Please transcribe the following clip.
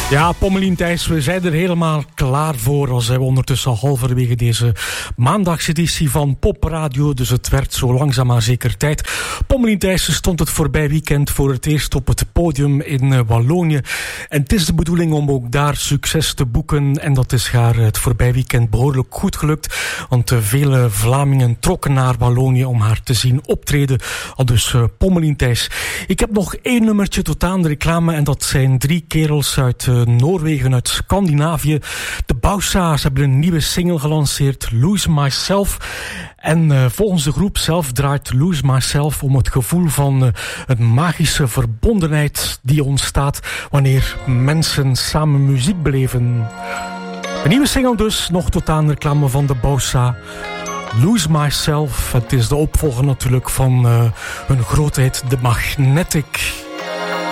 Ja, Pommelien Thijs, we zijn er helemaal klaar voor. Al zijn we ondertussen halverwege deze maandagseditie van Pop Radio. Dus het werd zo langzaam maar zeker tijd. Pommelien Thijs stond het voorbij weekend voor het eerst op het podium in Wallonië. En het is de bedoeling om ook daar succes te boeken. En dat is haar het voorbij weekend behoorlijk goed gelukt. Want vele Vlamingen trokken naar Wallonië om haar te zien optreden. Al dus Pommelien Thijs. Ik heb nog 1 nummertje tot aan de reclame. En dat zijn 3 kerels uit Noorwegen, uit Scandinavië. De Bausa, ze hebben een nieuwe single gelanceerd, Lose Myself. En volgens de groep zelf draait Lose Myself om het gevoel van een magische verbondenheid die ontstaat wanneer mensen samen muziek beleven. Een nieuwe single dus, nog tot aan de reclame van de Bausa. Lose Myself, het is de opvolger natuurlijk van hun grootheid, The Magnetic.